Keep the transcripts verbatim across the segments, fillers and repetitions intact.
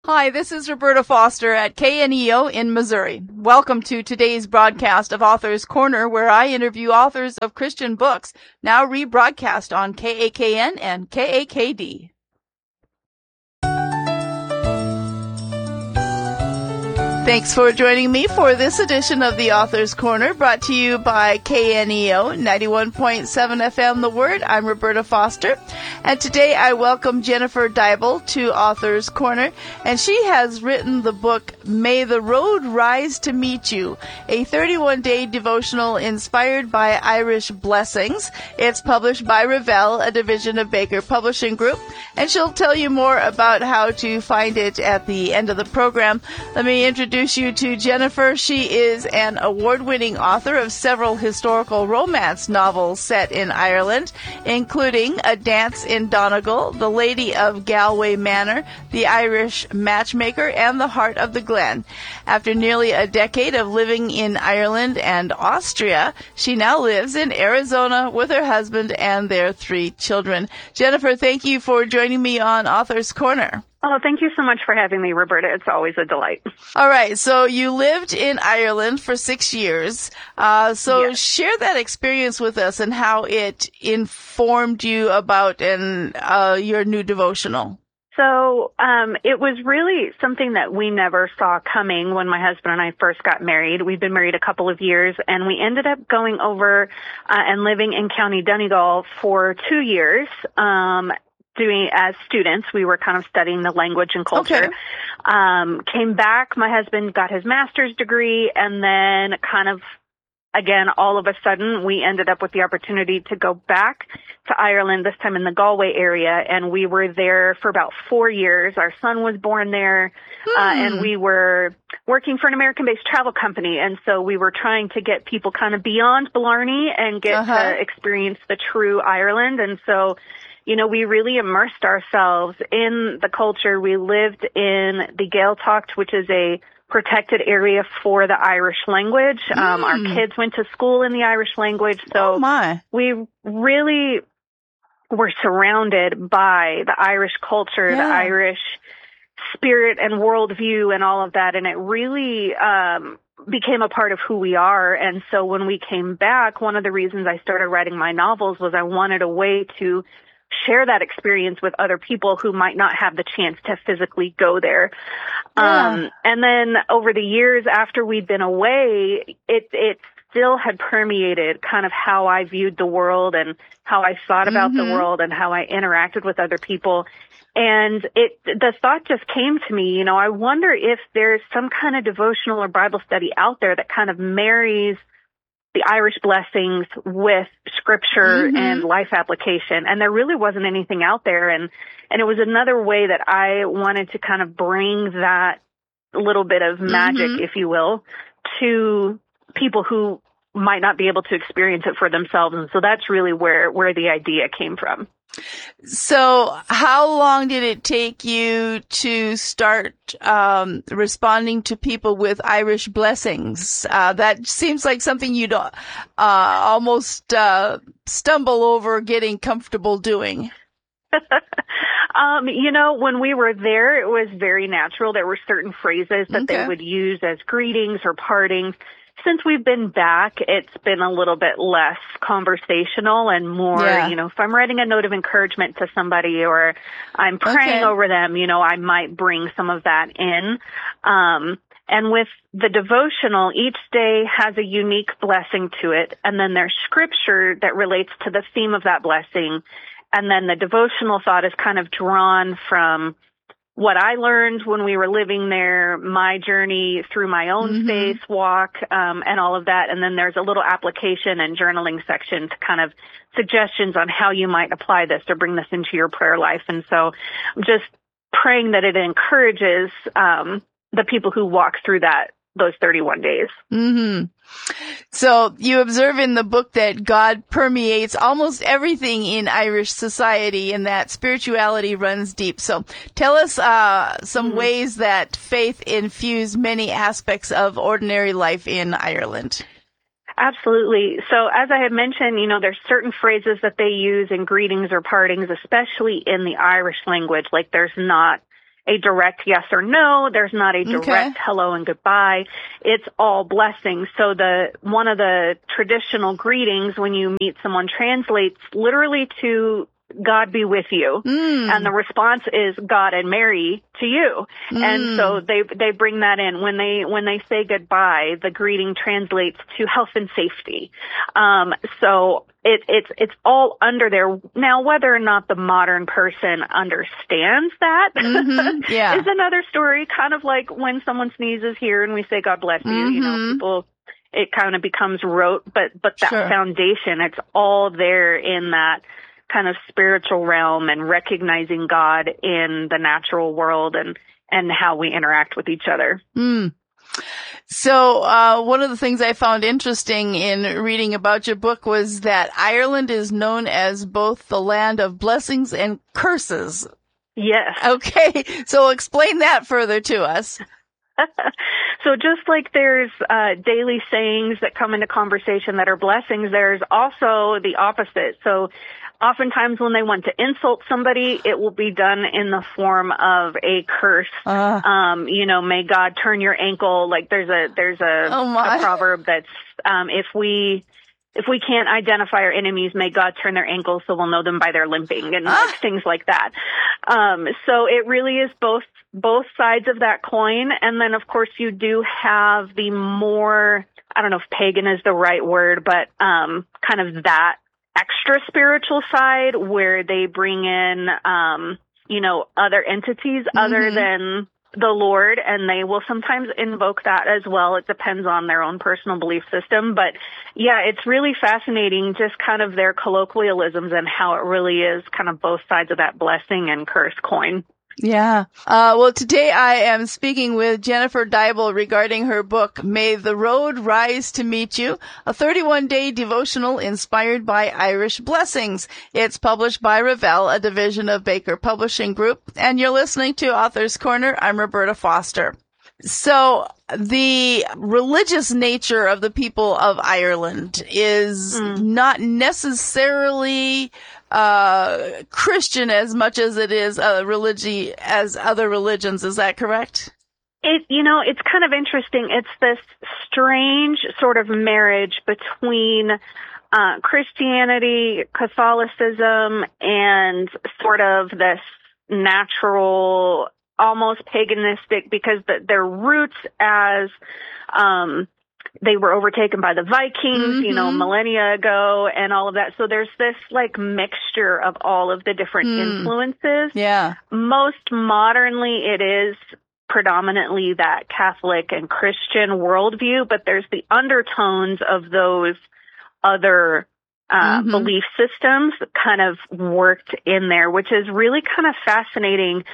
Hi, this is Roberta Foster at K N E O in Missouri. Welcome to today's broadcast of Author's Corner, where I interview authors of Christian books, now rebroadcast on K A K N and K A K D. Thanks for joining me for this edition of the Author's Corner, brought to you by K N E O ninety-one point seven F M The Word. I'm Roberta Foster, and today I welcome Jennifer Deibel to Author's Corner, and she has written the book May the Road Rise to Meet You, a thirty-one day devotional inspired by Irish blessings. It's published by Revell, a division of Baker Publishing Group, and she'll tell you more about how to find it at the end of the program. Let me introduce you to Jennifer. She is an award-winning author of several historical romance novels set in Ireland, including A Dance in Donegal, The Lady of Galway Manor, The Irish Matchmaker, and The Heart of the Glen. After nearly a decade of living in Ireland and Austria, she now lives in Arizona with her husband and their three children. Jennifer, thank you for joining me on Author's Corner. Oh, thank you so much for having me, Roberta. It's always a delight. All right. So you lived in Ireland for six years. Uh, so yes. Share that experience with us and how it informed you about and uh, your new devotional. So um, it was really something that we never saw coming when my husband and I first got married. We've been married a couple of years, and we ended up going over uh, and living in County Donegal for two years. Um, doing as students, we were kind of studying the language and culture. Okay. Um, came back, my husband got his master's degree, and then kind of, again, all of a sudden, we ended up with the opportunity to go back to Ireland, this time in the Galway area, and we were there for about four years. Our son was born there, hmm. uh, and we were working for an American-based travel company, and so we were trying to get people kind of beyond Blarney and get uh-huh. to experience the true Ireland, and so you know, we really immersed ourselves in the culture. We lived in the Gaeltacht, which is a protected area for the Irish language. Mm. Um, our kids went to school in the Irish language. So oh my. we really were surrounded by the Irish culture, yeah. the Irish spirit and worldview and all of that. And it really um, became a part of who we are. And so when we came back, one of the reasons I started writing my novels was I wanted a way to share that experience with other people who might not have the chance to physically go there. Yeah. Um, and then over the years after we'd been away, it, it still had permeated kind of how I viewed the world and how I thought about mm-hmm. the world and how I interacted with other people. And it, the thought just came to me, you know, I wonder if there's some kind of devotional or Bible study out there that kind of marries the Irish blessings with scripture mm-hmm. and life application. And there really wasn't anything out there. And, and it was another way that I wanted to kind of bring that little bit of magic, mm-hmm. if you will, to people who might not be able to experience it for themselves. And so that's really where, where the idea came from. So how long did it take you to start um, responding to people with Irish blessings? Uh, that seems like something you'd uh, almost uh, stumble over getting comfortable doing. um, you know, when we were there, it was very natural. There were certain phrases that okay. they would use as greetings or partings. Since we've been back, it's been a little bit less conversational and more, yeah. you know, if I'm writing a note of encouragement to somebody or I'm praying okay. over them, you know, I might bring some of that in. Um, and with the devotional, each day has a unique blessing to it. And then there's scripture that relates to the theme of that blessing. And then the devotional thought is kind of drawn from what I learned when we were living there, my journey through my own mm-hmm. faith walk, um, and all of that. And then there's a little application and journaling section to kind of suggestions on how you might apply this or bring this into your prayer life. And so I'm just praying that it encourages um, the people who walk through that those thirty-one days. Mm-hmm. So you observe in the book that God permeates almost everything in Irish society and that spirituality runs deep. So tell us uh, some mm-hmm. ways that faith infused many aspects of ordinary life in Ireland. Absolutely. So as I had mentioned, you know, there's certain phrases that they use in greetings or partings, especially in the Irish language, like there's not a direct yes or no. There's not a direct Okay. hello and goodbye. It's all blessings. So the one of the traditional greetings when you meet someone translates literally to God be with you. Mm. And the response is God and Mary to you. Mm. And so they they bring that in when they when they say goodbye, the greeting translates to health and safety. Um so it it's it's all under there. Now whether or not the modern person understands that Mm-hmm. Yeah. is another story, kind of like when someone sneezes here and we say God bless you, Mm-hmm. you know, people it kind of becomes rote, but but that Sure. foundation, it's all there in that kind of spiritual realm and recognizing God in the natural world and, and how we interact with each other. Mm. So, uh, one of the things I found interesting in reading about your book was that Ireland is known as both the land of blessings and curses. Yes. Okay. So explain that further to us. So just like there's uh, daily sayings that come into conversation that are blessings, there's also the opposite. So oftentimes when they want to insult somebody, it will be done in the form of a curse. Uh, Um, you know, may God turn your ankle. Like there's a there's a, Oh, my. a proverb that's um, if we if we can't identify our enemies, may God turn their ankles so we'll know them by their limping and Ah. like, things like that. Um, so it really is both both sides of that coin. And then, of course, you do have the more, I don't know if pagan is the right word, but um, kind of that extra spiritual side where they bring in, um, you know, other entities Mm-hmm. other than the Lord, and they will sometimes invoke that as well. It depends on their own personal belief system. But yeah, it's really fascinating just kind of their colloquialisms and how it really is kind of both sides of that blessing and curse coin. Yeah. Uh, well, today I am speaking with Jennifer Dybel regarding her book, May the Road Rise to Meet You, a thirty-one day devotional inspired by Irish blessings. It's published by Revell, a division of Baker Publishing Group, and you're listening to Author's Corner. I'm Roberta Foster. So the religious nature of the people of Ireland is Mm. not necessarily uh Christian as much as it is a religion as other religions. Is that correct? It, you know, it's kind of interesting. It's this strange sort of marriage between uh, Christianity, Catholicism, and sort of this natural, almost paganistic, because the, their roots as um, they were overtaken by the Vikings, Mm-hmm. you know, millennia ago, and all of that. So there's this like mixture of all of the different Mm. influences. Yeah. Most modernly, it is predominantly that Catholic and Christian worldview, but there's the undertones of those other uh, Mhm. belief systems kind of worked in there, which is really kind of fascinating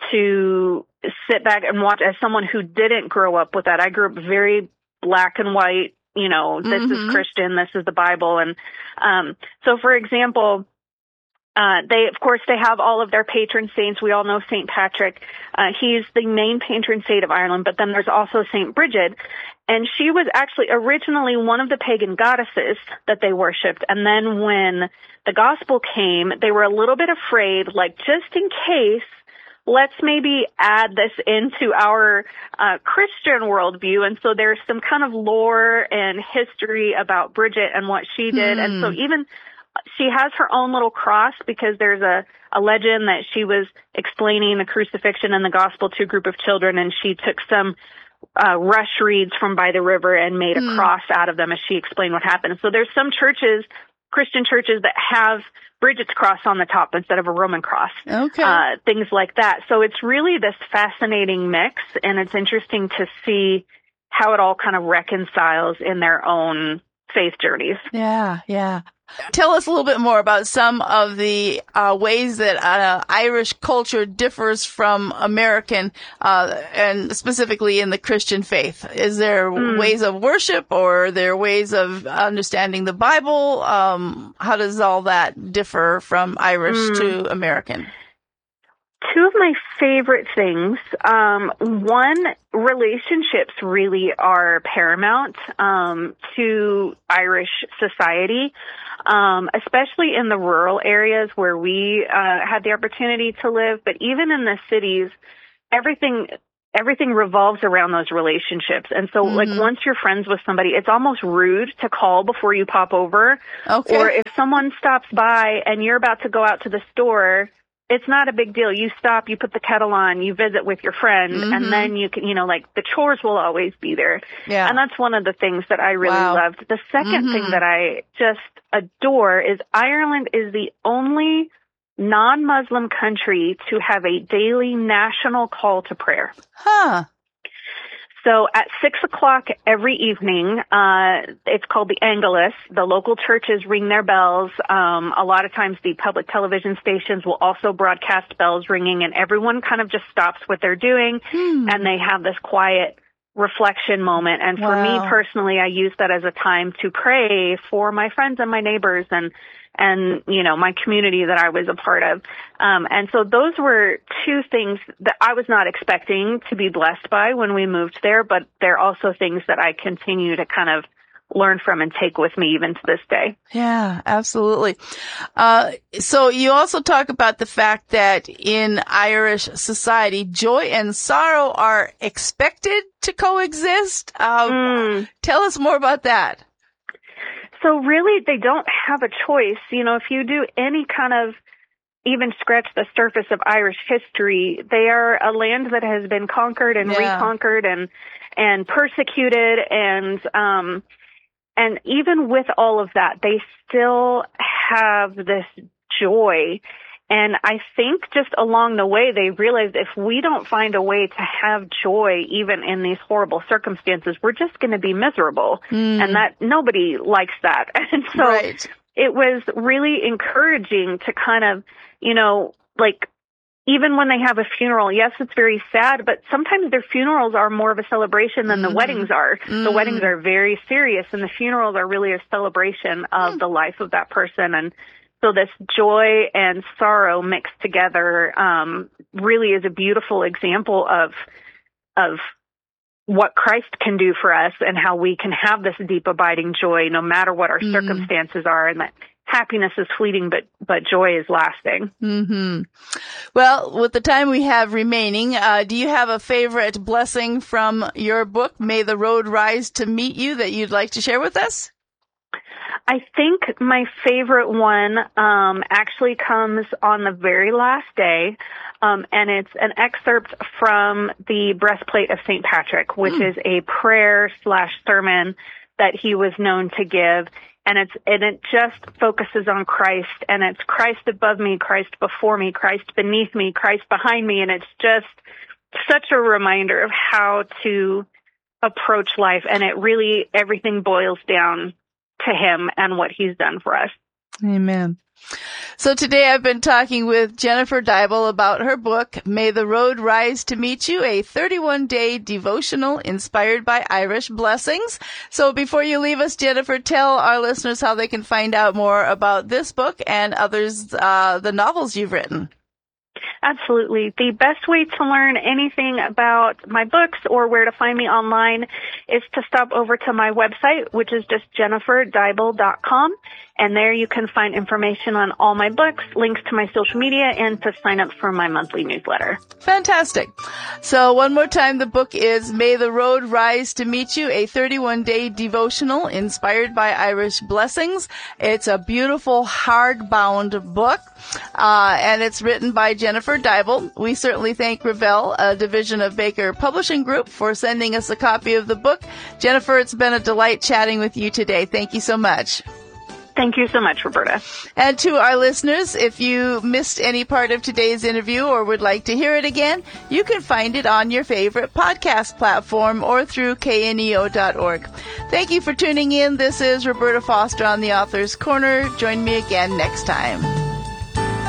to sit back and watch as someone who didn't grow up with that. I grew up very black and white, you know, this Mhm. is Christian, this is the Bible. And um, so, for example, Uh, they, of course, they have all of their patron saints. We all know Saint Patrick. Uh, he's the main patron saint of Ireland, but then there's also Saint Bridget. And she was actually originally one of the pagan goddesses that they worshipped. And then when the gospel came, they were a little bit afraid, like, just in case, let's maybe add this into our uh, Christian worldview. And so there's some kind of lore and history about Bridget and what she did. Hmm. And so even she has her own little cross because there's a, a legend that she was explaining the crucifixion and the gospel to a group of children, and she took some uh, rush reeds from by the river and made a Hmm. cross out of them as she explained what happened. So there's some churches, Christian churches, that have Bridget's cross on the top instead of a Roman cross. Okay. Uh, things like that. So it's really this fascinating mix, and it's interesting to see how it all kind of reconciles in their own faith journeys. Yeah, yeah. Tell us a little bit more about some of the uh, ways that uh, Irish culture differs from American, uh, and specifically in the Christian faith. Is there Mm. ways of worship, or are there ways of understanding the Bible? Um, how does all that differ from Irish Mm. to American? Two of my favorite things. Um, one, relationships really are paramount um, to Irish society, um, especially in the rural areas where we uh, had the opportunity to live. But even in the cities, everything everything revolves around those relationships. And so, mm-hmm. like, once you're friends with somebody, it's almost rude to call before you pop over. Okay. Or if someone stops by and you're about to go out to the store, it's not a big deal. You stop, you put the kettle on, you visit with your friend, mm-hmm. and then you can, you know, like, the chores will always be there. Yeah. And that's one of the things that I really wow. loved. The second mm-hmm. thing that I just adore is Ireland is the only non-Muslim country to have a daily national call to prayer. Huh. So at six o'clock every evening, uh, it's called the Angelus. The local churches ring their bells. Um, a lot of times the public television stations will also broadcast bells ringing, and everyone kind of just stops what they're doing, hmm. and they have this quiet reflection moment. And for wow. me personally, I use that as a time to pray for my friends and my neighbors and and, you know, my community that I was a part of. Um, and so those were two things that I was not expecting to be blessed by when we moved there, but they're also things that I continue to kind of learn from and take with me even to this day. Yeah, absolutely. Uh, so you also talk about the fact that in Irish society, joy and sorrow are expected to coexist. Uh, mm. Tell us more about that. So really, they don't have a choice. You know, if you do any kind of even scratch the surface of Irish history, they are a land that has been conquered and yeah. reconquered and and persecuted, and um, and even with all of that, they still have this joy. And I think just along the way, they realized if we don't find a way to have joy, even in these horrible circumstances, we're just going to be miserable. Mm. And that nobody likes that. And so right. it was really encouraging to kind of, you know, like, even when they have a funeral, yes, it's very sad, but sometimes their funerals are more of a celebration than mm. the weddings are. Mm. The weddings are very serious, and the funerals are really a celebration of mm. the life of that person. And so this joy and sorrow mixed together um, really is a beautiful example of of what Christ can do for us and how we can have this deep, abiding joy no matter what our mm. circumstances are, and that happiness is fleeting, but but joy is lasting. Mm-hmm. Well, with the time we have remaining, uh, do you have a favorite blessing from your book, May the Road Rise to Meet You, that you'd like to share with us? I think my favorite one um, actually comes on the very last day, um, and it's an excerpt from the Breastplate of Saint Patrick, which mm. is a prayer slash sermon that he was known to give, and it's and it just focuses on Christ, and it's Christ above me, Christ before me, Christ beneath me, Christ behind me, and it's just such a reminder of how to approach life, and it really, everything boils down to him and what he's done for us. Amen. So today I've been talking with Jennifer Dybel about her book, May the Road Rise to Meet You, a thirty-one day devotional inspired by Irish blessings. So before you leave us, Jennifer, tell our listeners how they can find out more about this book and others, uh, the novels you've written. Absolutely. The best way to learn anything about my books or where to find me online is to stop over to my website, which is just jennifer dybel dot com. And there you can find information on all my books, links to my social media, and to sign up for my monthly newsletter. Fantastic. So one more time, the book is May the Road Rise to Meet You, a thirty-one day devotional inspired by Irish blessings. It's a beautiful hardbound book, uh, and it's written by Jennifer Dybel. We certainly thank Revell, a division of Baker Publishing Group, for sending us a copy of the book. Jennifer, it's been a delight chatting with you today. Thank you so much. Thank you so much, Roberta. And to our listeners, if you missed any part of today's interview or would like to hear it again, you can find it on your favorite podcast platform or through K N E O dot org. Thank you for tuning in. This is Roberta Foster on the Author's Corner. Join me again next time.